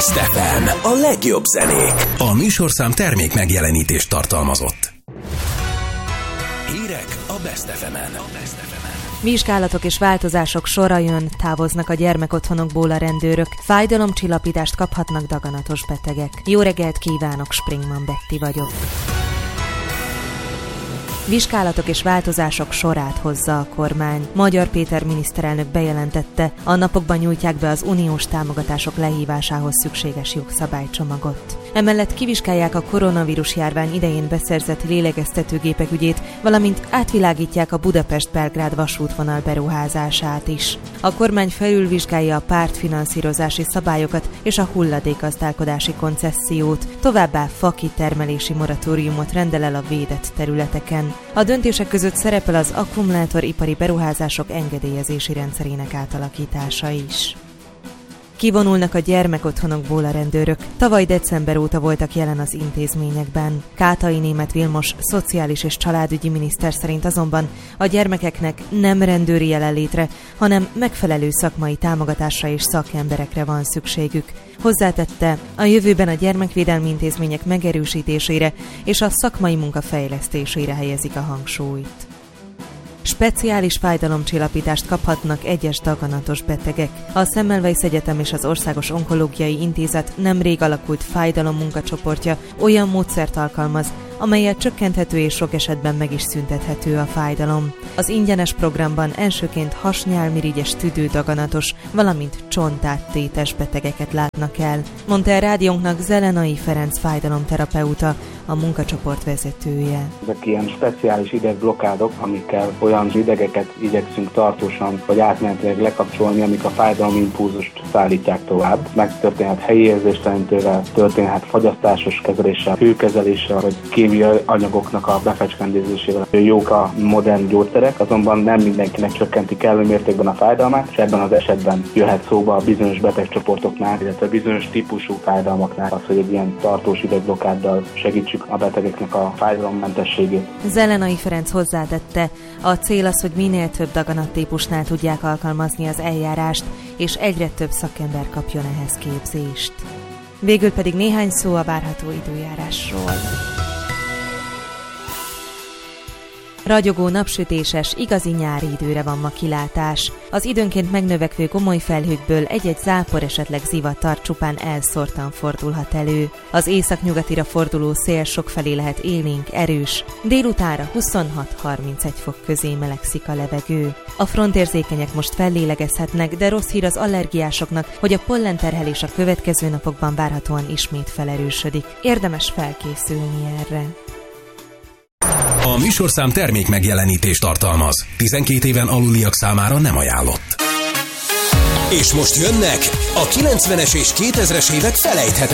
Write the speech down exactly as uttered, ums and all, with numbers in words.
Best ef em, a legjobb zenék. A műsorszám termék megjelenítést tartalmazott. Hírek a Best ef emen. Vizsgálatok és változások sora jön, távoznak a gyermekotthonokból a rendőrök, fájdalomcsillapítást kaphatnak daganatos betegek. Jó reggelt kívánok, Springman Betty vagyok. Vizsgálatok és változások sorát hozza a kormány. Magyar Péter miniszterelnök bejelentette, a napokban nyújtják be az uniós támogatások lehívásához szükséges jogszabálycsomagot. Emellett kivizsgálják a koronavírus járvány idején beszerzett lélegeztetőgépek ügyét, valamint átvilágítják a Budapest-Belgrád vasútvonal beruházását is. A kormány felülvizsgálja a pártfinanszírozási szabályokat és a hulladékgazdálkodási koncessziót, továbbá fakitermelési moratóriumot rendel el a védett területeken. A döntések között szerepel az akkumulátoripari beruházások engedélyezési rendszerének átalakítása is. Kivonulnak a gyermekotthonokból a rendőrök. Tavaly december óta voltak jelen az intézményekben. Kátai Németh Vilmos szociális és családügyi miniszter szerint azonban a gyermekeknek nem rendőri jelenlétre, hanem megfelelő szakmai támogatásra és szakemberekre van szükségük. Hozzátette, a jövőben a gyermekvédelmi intézmények megerősítésére és a szakmai munka fejlesztésére helyezik a hangsúlyt. Speciális fájdalomcsillapítást kaphatnak egyes daganatos betegek. A Semmelweis Egyetem és az Országos Onkológiai Intézet nemrég alakult fájdalommunkacsoportja olyan módszert alkalmaz, amellyel csökkenthető és sok esetben meg is szüntethető a fájdalom. Az ingyenes programban elsőként hasnyálmirigyes tüdődaganatos, valamint csontáttétes betegeket látnak el, mondta el rádiónknak Zelenai Ferenc fájdalomterapeuta, a munkacsoport vezetője. Ezek ilyen speciális idegblokádok, amikkel olyan idegeket igyekszünk tartósan vagy átmenetileg lekapcsolni, amik a fájdalomimpulzust szállítják tovább. Megtörténhet helyi érzéstelenítővel, történhet fagyasztásos kezeléssel, hőkezeléssel, vagy kémiai anyagoknak a befecskendezésével. Jók a modern gyógyszerek, azonban nem mindenkinek csökkenti kellő mértékben a fájdalmát, és ebben az esetben jöhet szóba a bizonyos betegcsoportoknál, illetve bizonyos típusú fájdalmaknál az, hogy egy ilyen tartós idegblokáddal segítsük a betegeknek a fájdalommentességét. Zelenai Ferenc hozzátette, a cél az, hogy minél több daganattípusnál tudják alkalmazni az eljárást, és egyre több szakember kapjon ehhez képzést. Végül pedig néhány szó a várható időjárásról. Ragyogó, napsütéses, igazi nyári időre van ma kilátás. Az időnként megnövekvő gomoly felhőkből egy-egy zápor, esetleg zivatar csupán elszórtan fordulhat elő. Az északnyugatira forduló szél sokfelé lehet élénk, erős. Délutánra huszonhat-harmincegy fok közé melegszik a levegő. A frontérzékenyek most fellélegezhetnek, de rossz hír az allergiásoknak, hogy a pollenterhelés a következő napokban várhatóan ismét felerősödik. Érdemes felkészülni erre. A műsorszám termék megjelenítést tartalmaz. tizenkét éven aluliak számára nem ajánlott. És most jönnek a kilencvenes és kétezres évek felejthetetlen